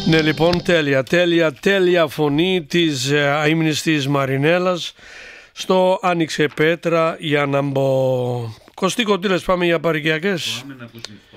Ναι, λοιπόν, τέλεια φωνή της αείμνηστης Μαρινέλας. Στο άνοιξε πέτρα για να μπω. Κωστή Κοντήλες, πάμε για παρικιακές. Πάμε να ακούσουμε.